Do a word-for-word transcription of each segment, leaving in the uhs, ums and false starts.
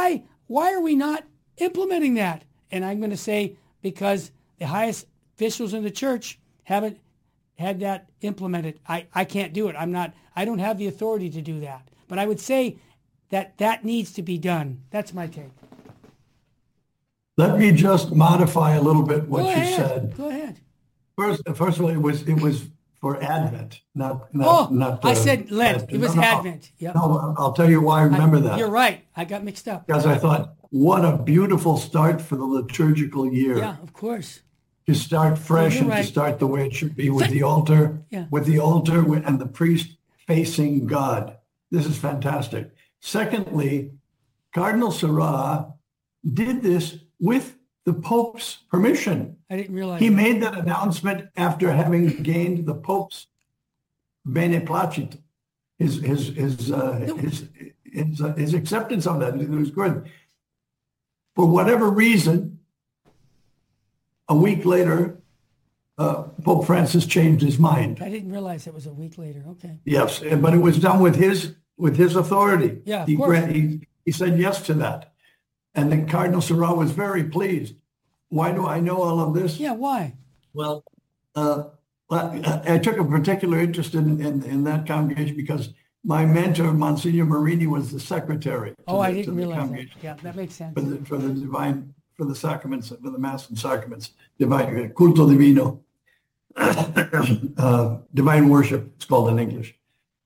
why why are we not implementing that? And I'm going to say because the highest officials in the church haven't had that implemented. I, I can't do it. I'm not, I don't have the authority to do that. But I would say that that needs to be done. That's my take. Let me just modify a little bit what Go you ahead. said. Go ahead. First, first of all, it was it was for Advent, not not Oh, not. I uh, said Lent. Advent. It was no, no, Advent. Yep. No, I'll tell you why I remember I, that. You're right. I got mixed up. Because I thought, what a beautiful start for the liturgical year. Yeah, of course. To start fresh You're and right. to start the way it should be with the altar, Yeah. with the altar and the priest facing God. This is fantastic. Secondly, Cardinal Sarah did this with the Pope's permission. I didn't realize He that. made that announcement after having gained the Pope's beneplacit, his his his uh, his his, uh, his acceptance of that. It was good. For whatever reason, a week later, uh, Pope Francis changed his mind. I didn't realize it was a week later. Okay. Yes, but it was done with his with his authority. Yeah, of he, course. grant, he he said yes to that, and then Cardinal Sarah was very pleased. Why do I know all of this? Yeah, why? Well, uh, I, I took a particular interest in, in in that congregation because my mentor, Monsignor Marini, was the secretary. to Oh, the, I to didn't the realize that. congregation Yeah, that makes sense. for the for the divine for the sacraments, for the mass and sacraments, divine culto divino, uh, divine worship. It's called in English.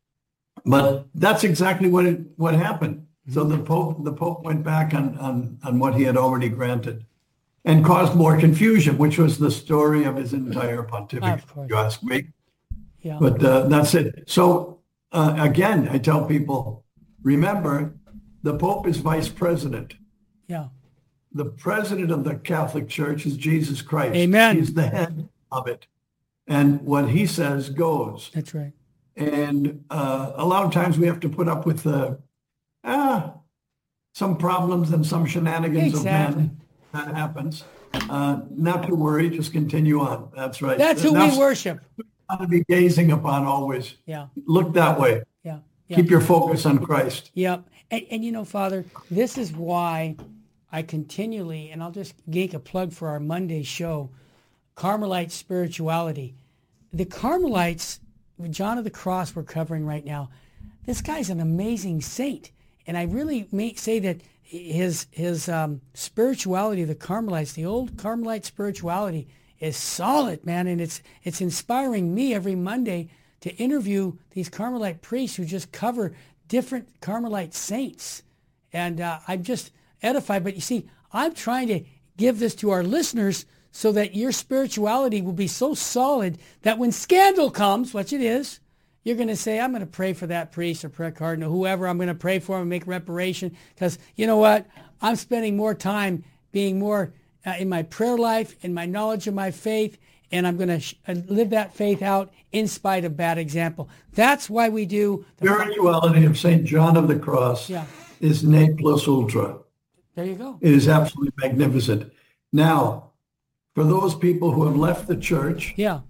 But that's exactly what it what happened. So the Pope the Pope went back on on on what he had already granted, and caused more confusion, which was the story of his entire pontificate. Of course. You ask me, Yeah. but uh, that's it. So uh, again, I tell people, remember, the Pope is vice president. Yeah. The president of the Catholic Church is Jesus Christ. Amen. He's the head of it. And what he says goes. That's right. And uh, a lot of times we have to put up with uh, ah, some problems and some shenanigans Exactly. of men. That happens. Uh, not to worry, just continue on. That's right. That's who we worship. To be gazing upon always. Yeah. Look that way. Yeah. Yeah. Keep your focus on Christ. Yep. And, and you know, Father, this is why I continually, and I'll just make a plug for our Monday show, Carmelite spirituality. The Carmelites, John of the Cross we're covering right now, this guy's an amazing saint. And I really may say that his his um, spirituality, the Carmelites, the old Carmelite spirituality is solid, man. And it's it's inspiring me every Monday to interview these Carmelite priests who just cover different Carmelite saints. And uh, I'm just edified. But you see, I'm trying to give this to our listeners so that your spirituality will be so solid that when scandal comes, which it is, you're going to say, I'm going to pray for that priest or prayer cardinal, whoever. I'm going to pray for him and make reparation because you know what? I'm spending more time being more uh, in my prayer life, in my knowledge of my faith, and I'm going to sh- live that faith out in spite of bad example. That's why we do. The Spirituality of Saint John of the Cross Yeah. is ne plus ultra. There you go. It is absolutely magnificent. Now, for those people who have left the church, Yeah.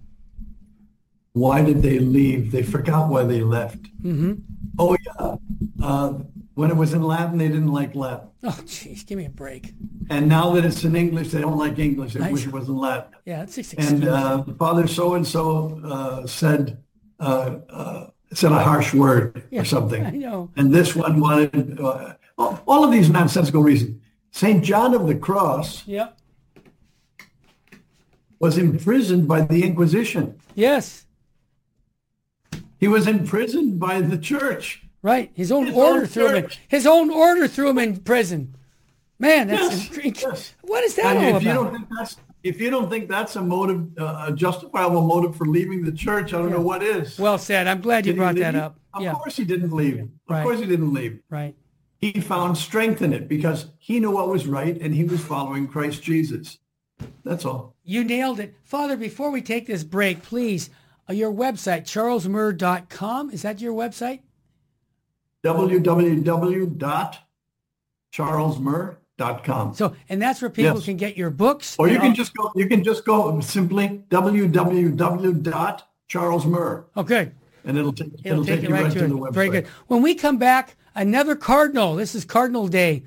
why did they leave? They forgot why they left. Mm-hmm. Oh, yeah. Uh, when it was in Latin, they didn't like Latin. Oh, jeez, give me a break. And now that it's in English, they don't like English. They Nice. wish it was in Latin. Yeah, it's just And excuse. uh, Father so-and-so uh, said uh, uh, said a harsh word Yeah, or something. I know. And this one wanted, uh, all, all of these nonsensical reasons. Saint John of the Cross Yep. was imprisoned by the Inquisition. Yes. He was imprisoned by the church. Right. His own His order own threw him in. church. His own order threw him in prison. Man, that's Yes, intriguing. yes. What is that And all if you about? don't think that's if you don't think that's a motive, uh, a justifiable motive for leaving the church, I don't Yeah. know what is. Well said. I'm glad you Did he brought that leave? up. Of Yeah. course he didn't leave. Of Right. course he didn't leave. Right. He found strength in it because he knew what was right and he was following Christ Jesus. That's all. You nailed it. Father, before we take this break, please, uh, your website, charles murr dot com. Is that your website? w w w dot charles murr dot com. So, and that's where people Yes. can get your books. Or you and can all- just go, you can just go simply w w w dot charles murr Oh, good. and it'll take, It'll, take, you you right, right to to it. the website. Very good. When we come back, another cardinal. This is Cardinal Day.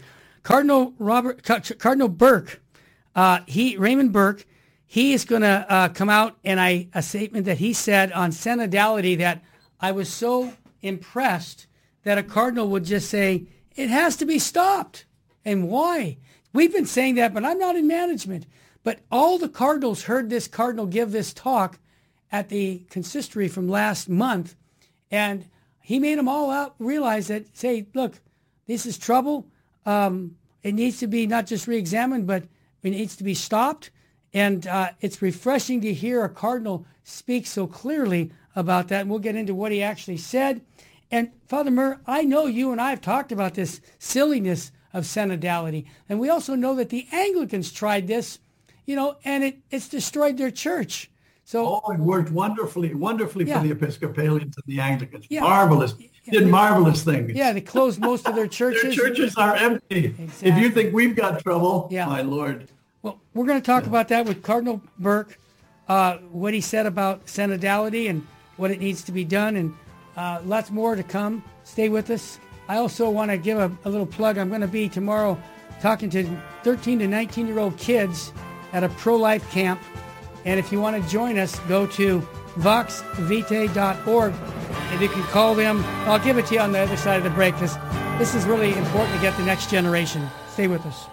Cardinal Robert Cardinal Burke, uh, he Raymond Burke, he is going to uh, come out and I a statement that he said on synodality that I was so impressed that a cardinal would just say it has to be stopped. And why? We've been saying that, but I'm not in management. But all the cardinals heard this cardinal give this talk at the consistory from last month, and he made them all out realize that, say, look, this is trouble. Um, it needs to be not just re-examined, but it needs to be stopped. And uh, it's refreshing to hear a cardinal speak so clearly about that. And we'll get into what he actually said. And Father Murr, I know you and I have talked about this silliness of synodality. And we also know that the Anglicans tried this, you know, and it, it's destroyed their church. So, oh, it worked wonderfully, wonderfully yeah. for the Episcopalians and the Anglicans. Yeah. Marvelous. Yeah. Did marvelous things. Yeah, they closed most of their churches. Their churches are empty. Exactly. If you think we've got trouble, yeah. my Lord. Well, we're going to talk yeah. about that with Cardinal Burke, uh, what he said about synodality and what it needs to be done, and uh, lots more to come. Stay with us. I also want to give a, a little plug. I'm going to be tomorrow talking to thirteen to nineteen-year-old kids at a pro-life camp. And if you want to join us, go to vox vitae dot org. And you can call them. I'll give it to you on the other side of the break because this is really important to get the next generation. Stay with us.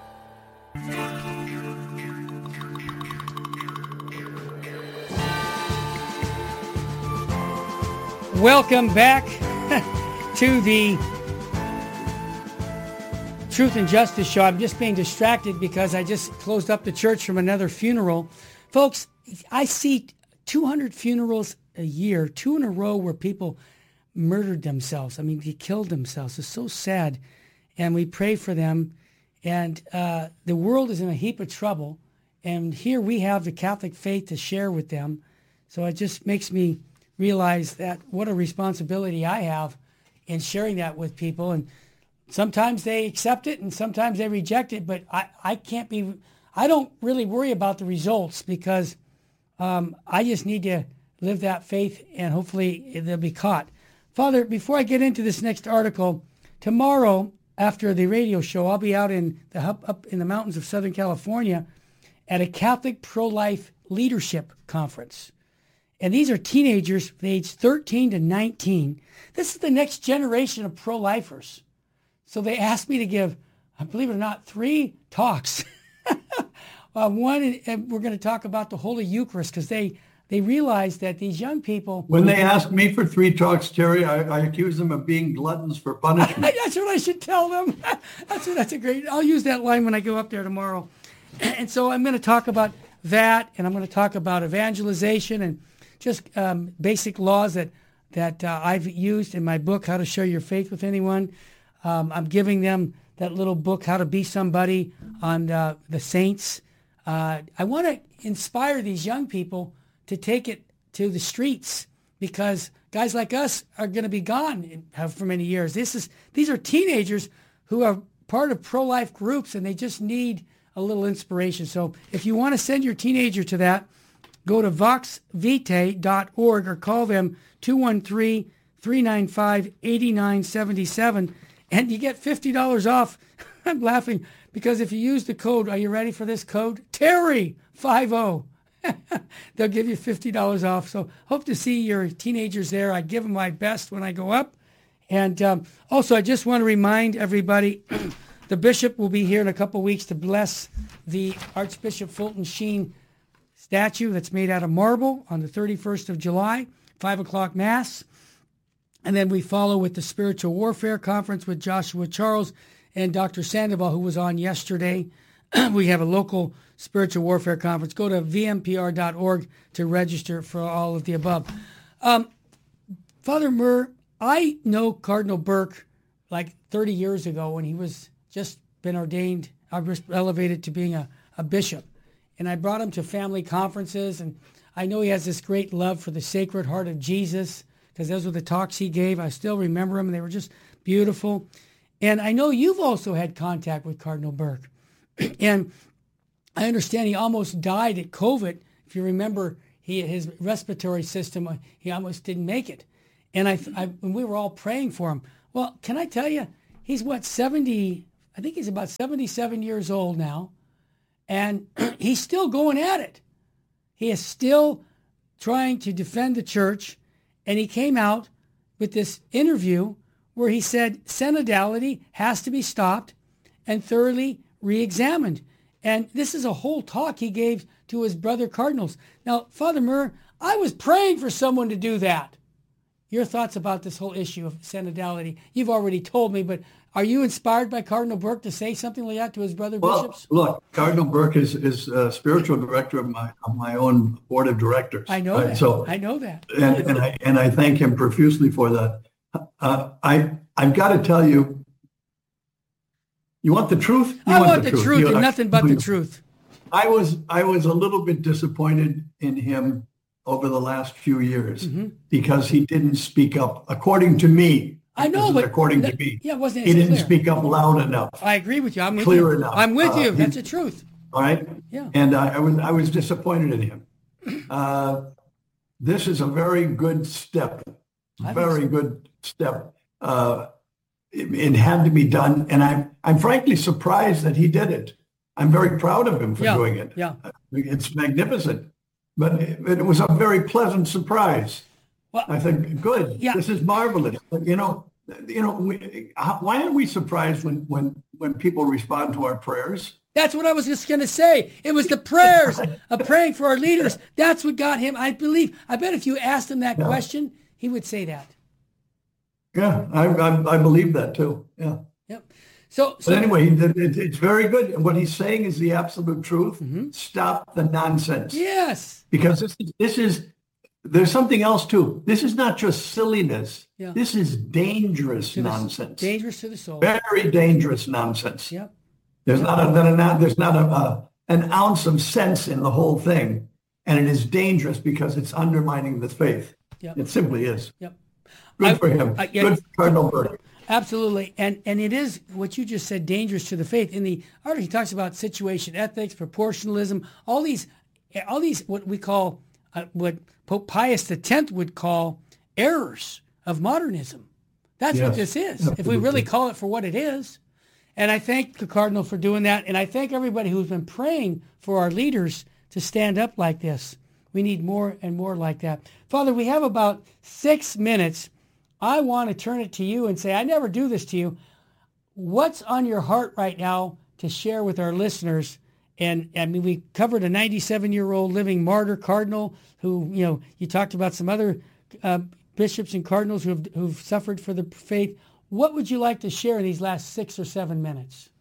Welcome back to the Truth and Justice Show. I'm just being distracted because I just closed up the church from another funeral. Folks, I see two hundred funerals a year, two in a row where people murdered themselves. I mean, they killed themselves. It's so sad. And we pray for them. And uh, the world is in a heap of trouble. And here we have the Catholic faith to share with them. So it just makes me realize that what a responsibility I have in sharing that with people. And sometimes they accept it and sometimes they reject it, but I, I can't be, I don't really worry about the results because um, I just need to live that faith and hopefully they'll be caught. Father, before I get into this next article, tomorrow after the radio show, I'll be out in the up in the mountains of Southern California at a Catholic pro-life leadership conference. And these are teenagers aged thirteen to nineteen. This is the next generation of pro-lifers. So they asked me to give, believe it or not, three talks. uh, one, and we're going to talk about the Holy Eucharist because they, they realize that these young people... When they ask me for three talks, Terry, I, I accuse them of being gluttons for punishment. That's what I should tell them. that's, that's a great... I'll use that line when I go up there tomorrow. And so I'm going to talk about that, and I'm going to talk about evangelization and just um, basic laws that, that uh, I've used in my book, How to Share Your Faith with Anyone. Um, I'm giving them that little book, How to Be Somebody, on uh, the saints. Uh, I want to inspire these young people to take it to the streets because guys like us are going to be gone in, uh, for many years. This is These are teenagers who are part of pro-life groups and they just need a little inspiration. So if you want to send your teenager to that, go to vox vitae dot org or call them two one three, three nine five, eight nine seven seven and you get fifty dollars off. I'm laughing because if you use the code, are you ready for this code? Terry fifty. They'll give you fifty dollars off. So hope to see your teenagers there. I give them my best when I go up. And um, also, I just want to remind everybody, the bishop will be here in a couple weeks to bless the Archbishop Fulton Sheen statue that's made out of marble on the thirty-first of July, five o'clock Mass. And then we follow with the Spiritual Warfare Conference with Joshua Charles and Doctor Sandoval, who was on yesterday. We have a local Spiritual Warfare Conference. Go to v m p r dot org to register for all of the above. Um, Father Murr, I know Cardinal Burke like thirty years ago when he was just been ordained, I was elevated to being a, a bishop. And I brought him to family conferences, and I know he has this great love for the Sacred Heart of Jesus, because those were the talks he gave. I still remember them, and they were just beautiful. And I know you've also had contact with Cardinal Burke. And I understand he almost died at COVID. If you remember, he his respiratory system, he almost didn't make it. And I, I and we were all praying for him. Well, can I tell you, he's what, seventy, I think he's about seventy-seven years old now, and he's still going at it. He is still trying to defend the church, and he came out with this interview where he said synodality has to be stopped and thoroughly re-examined. And this is a whole talk he gave to his brother cardinals. Now, Father Murr, I was praying for someone to do that. Your thoughts about this whole issue of synodality? You've already told me, but are you inspired by Cardinal Burke to say something like that to his brother well, bishops? Look, Cardinal Burke is is uh, spiritual director of my of my own board of directors. I know right? that. So I know that. And, and I and I thank him profusely for that. Uh, I I've got to tell you, you want the truth? You I want, want the truth, truth you, and nothing but the truth. I was I was a little bit disappointed in him over the last few years mm-hmm. because he didn't speak up, according to me. I know, but according that, to me, yeah, wasn't he didn't clear. speak up loud enough. I agree with you. I'm with clear you. enough. I'm with uh, you. That's the truth. All right. Yeah. And I, I was I was disappointed in him. Uh, this is a very good step. Very so. good step. Uh, it, it had to be done, and I'm I'm frankly surprised that he did it. I'm very proud of him for yeah. doing it. Yeah. It's magnificent, but it, it was a very pleasant surprise. Well, I think good. Yeah. This is marvelous. You know. You know, we, why aren't we surprised when, when, when people respond to our prayers? That's what I was just going to say. It was the prayers of praying for our leaders. That's what got him. I believe. I bet if you asked him that yeah. question, he would say that. Yeah, I I, I believe that too. Yeah. Yep. So, so but anyway, it, it, it's very good. And what he's saying is the absolute truth. Mm-hmm. Stop the nonsense. Yes. Because this is, this is. There's something else too. This is not just silliness. Yeah. This is dangerous the, nonsense. Dangerous to the soul. Very dangerous nonsense. Yep. There's not a, there's not a, a an ounce of sense in the whole thing, and it is dangerous because it's undermining the faith. Yep. It simply is. Yep. Good I, for him. I, yeah, Good for Cardinal Burke. Absolutely, and and it is what you just said, dangerous to the faith. In the article, he talks about situation ethics, proportionalism, all these, all these what we call. Uh, what Pope Pius the tenth would call errors of modernism. That's yes, what this is, absolutely. If we really call it for what it is. And I thank the Cardinal for doing that. And I thank everybody who's been praying for our leaders to stand up like this. We need more and more like that. Father, we have about six minutes. I want to turn it to you and say, I never do this to you. What's on your heart right now to share with our listeners? And I mean, we covered a ninety-seven-year-old living martyr cardinal who, you know, you talked about some other uh, bishops and cardinals who have who've suffered for the faith. What would you like to share in these last six or seven minutes?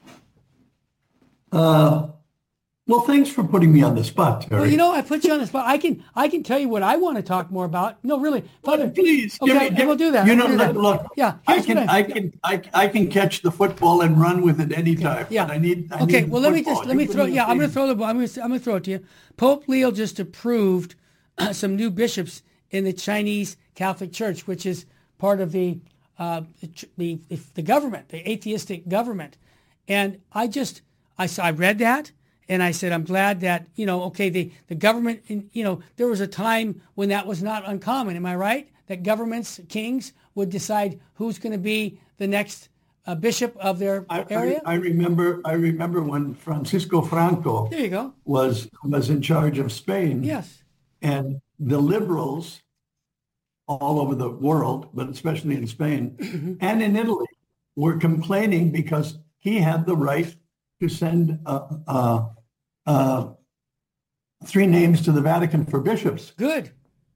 Uh, well, thanks for putting me on the spot, Terry. Well, you know, I put you on the spot. I can I can tell you what I want to talk more about. No, really, Father, please. Okay, give me, give, we'll do that. You know, do look, that. look. Yeah, I can I, I can I, I can catch the football and run with it anytime. Yeah. But I need. I okay. need well, let me just let me throw. Yeah, I'm going to throw the ball. I'm going to I'm going to throw it to you. Pope Leo just approved uh, some new bishops in the Chinese Catholic Church, which is part of the uh, the the government, the atheistic government, and I just I I read that. And I said, I'm glad that, you know, okay, the, the government, you know, there was a time when that was not uncommon. Am I right? That governments, kings would decide who's going to be the next uh, bishop of their I, area? I, I remember I remember when Francisco Franco there you go. was was in charge of Spain. Yes. And the liberals all over the world, but especially in Spain mm-hmm. and in Italy, were complaining because he had the right to send uh, uh, uh, three names to the Vatican for bishops. Good.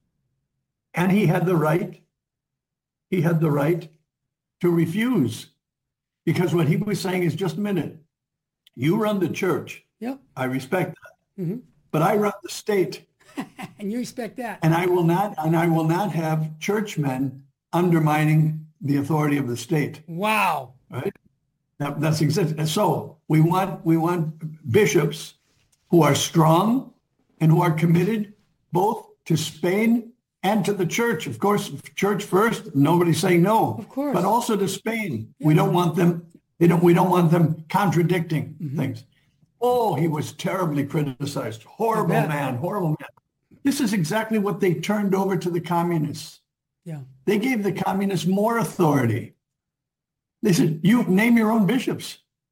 And he had the right, he had the right to refuse. Because what he was saying is, just a minute, you run the church. Yep. I respect that. Mm-hmm. But I run the state. And you respect that. And I will not, and I will not have churchmen undermining the authority of the state. Wow. Right? That, that's exactly. So we want we want bishops who are strong and who are committed both to Spain and to the church. Of course, church first. Nobody's saying no. Of course. But also to Spain. Yeah. We don't want them. They don't. We don't want them contradicting mm-hmm. things. Oh, he was terribly criticized. Horrible man. Horrible man. This is exactly what they turned over to the communists. Yeah. They gave the communists more authority. They said, you name your own bishops.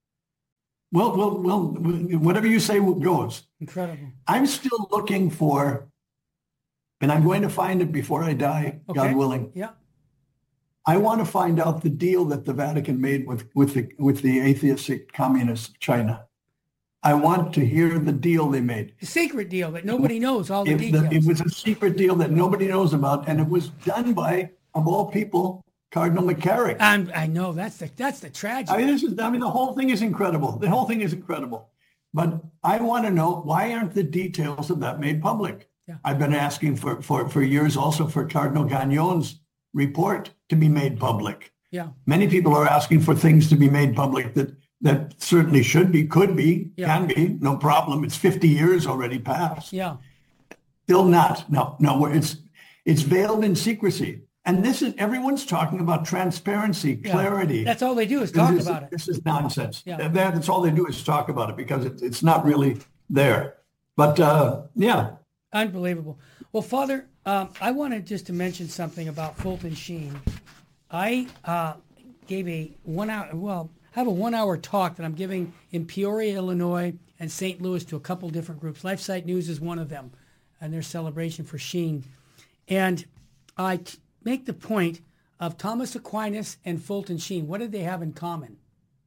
well, well, well, whatever you say goes. Incredible. I'm still looking for, and I'm going to find it before I die, Okay. God willing. Yeah. I want to find out the deal that the Vatican made with, with the with the atheistic communists of China. I want to hear the deal they made. A secret deal that nobody knows all the It, details. the, it was a secret deal that nobody knows about, and it was done by, of all people, Cardinal McCarrick. I'm, I know that's the that's the tragedy. I mean, this is. I mean, the whole thing is incredible. The whole thing is incredible. But I want to know, why aren't the details of that made public? Yeah. I've been asking for, for, for years also for Cardinal Gagnon's report to be made public. Yeah. Many people are asking for things to be made public that, that certainly should be, could be, Yeah. can be, no problem. It's fifty years already passed. Yeah. Still not. No, no, it's it's veiled in secrecy. And this is, everyone's talking about transparency, Yeah. clarity. That's all they do is talk This is- about it. This is nonsense. Yeah. That- That's all they do is talk about it, because it, it's not really there. But uh, yeah, Unbelievable. Well, Father, um, I wanted just to mention something about Fulton Sheen. I uh, gave a one hour, well, I have a one hour talk that I'm giving in Peoria, Illinois, and Saint Louis to a couple different groups. LifeSite News is one of them, and their celebration for Sheen. And I t- make the point of Thomas Aquinas and Fulton Sheen. What did they have in common?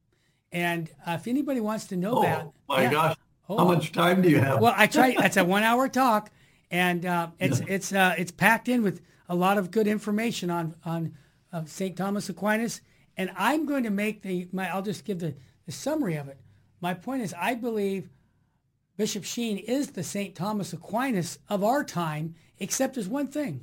And uh, if anybody wants to know oh that, my yeah. gosh, Oh. how much time do you have? Well, I try. That's a one-hour talk, and uh, it's it's uh, it's packed in with a lot of good information on on uh, Saint Thomas Aquinas. And I'm going to make the my. I'll just give the, the summary of it. My point is, I believe Bishop Sheen is the Saint Thomas Aquinas of our time, except there's one thing.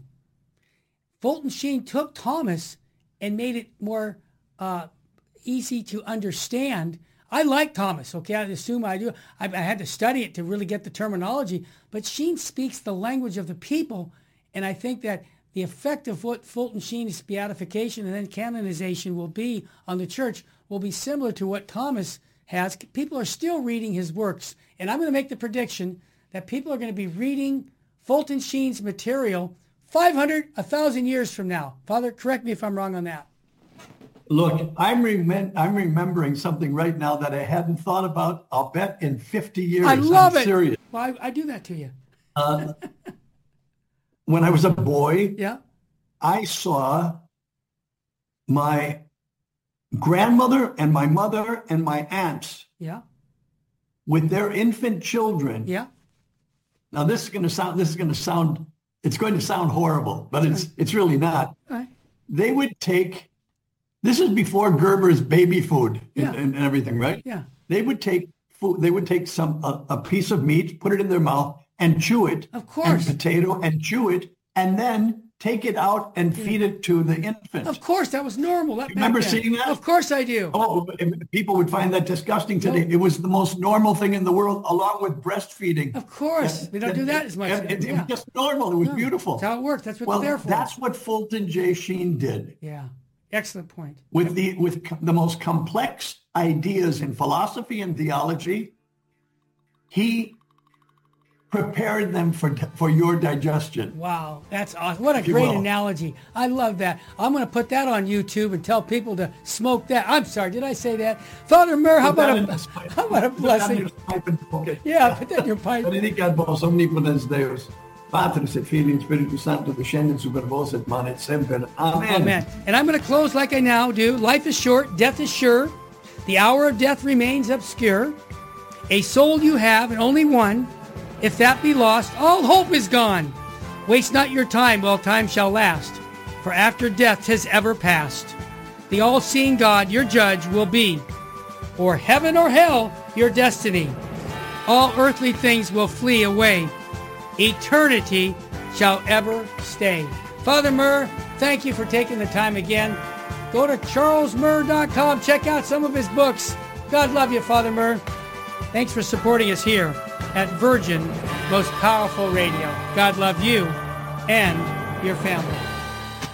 Fulton Sheen took Thomas and made it more uh, easy to understand. I like Thomas, okay? I assume I do. I, I had to study it to really get the terminology. But Sheen speaks the language of the people, and I think that the effect of what Fulton Sheen's beatification and then canonization will be on the church will be similar to what Thomas has. People are still reading his works, and I'm going to make the prediction that people are going to be reading Fulton Sheen's material five hundred, one thousand years from now. Father, correct me if I'm wrong on that. Look, I'm, rem- I'm remembering something right now that I hadn't thought about, I'll bet, in fifty years. I love I'm it. Serious. Well, I, I do that to you. Uh, when I was a boy, Yeah. I saw my grandmother and my mother and my aunts Yeah. with their infant children. Yeah. Now this is going to sound, this is going to sound, it's going to sound horrible, but it's, it's really not. All right. They would take, this is before Gerber's baby food Yeah. and, and everything, right? Yeah. They would take food, they would take some, a, a piece of meat, put it in their mouth and chew it. Of course. And potato and chew it and then take it out and feed it to the infant. Of course, that was normal. That You remember back then. seeing that? Of course I do. Oh, people would find that disgusting today. No. It was the most normal thing in the world, along with breastfeeding. Of course. And- We don't do and- that as much. and It, it Yeah. was just normal. It was No, beautiful. That's how it works. That's what Well, they're there for. that's what Fulton J. Sheen did Yeah. Excellent point. with the with co- the most complex ideas in philosophy and theology. He prepared them for for your digestion. Wow, that's awesome. What a you great will. analogy. I love that. I'm going to put that on YouTube and tell people to smoke that. I'm sorry, did I say that? Father Murr, how Put that about in a, this pipe. how about a Put that in blessing? your pipe and smoke it. Yeah, put that in your pipe. Benedicat vos omnipotens Deus, Patris et Filii et Spiritus Sancto, descendens super vos et manet semper. Amen. Amen. And I'm going to close like I now do. Life is short, death is sure. The hour of death remains obscure. A soul you have, and only one. If that be lost, all hope is gone. Waste not your time while time shall last, for after death has ever passed, the all-seeing God, your judge, will be, or heaven or hell, your destiny. All earthly things will flee away. Eternity shall ever stay. Father Murr, thank you for taking the time again. Go to charles murr dot com. Check out some of his books. God love you, Father Murr. Thanks for supporting us here at Virgin Most Powerful Radio. God love you and your family.